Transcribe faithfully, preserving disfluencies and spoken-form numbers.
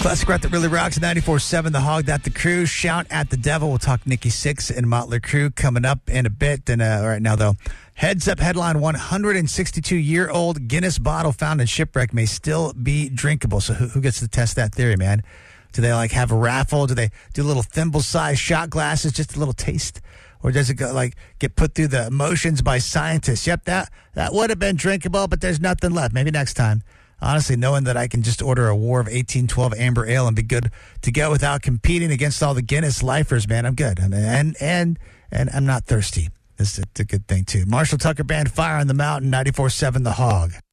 Classic rock that really rocks. ninety-four point seven The Hog. That the Crew. Shout at the Devil. We'll talk Nikki Sixx and Motley Crue coming up in a bit. And uh, right now, though, heads up headline: one hundred sixty-two year old Guinness bottle found in shipwreck may still be drinkable. So who, who gets to test that theory, man? Do they like have a raffle? Do they do little thimble-sized shot glasses, just a little taste? Or does it go like get put through the motions by scientists? Yep, that that would have been drinkable, but there's nothing left. Maybe next time. Honestly, knowing that I can just order a War of eighteen twelve Amber Ale and be good to go without competing against all the Guinness lifers, man, I'm good. I mean, and and and I'm not thirsty. This is a good thing too. Marshall Tucker Band, Fire on the Mountain, ninety-four point seven The Hog.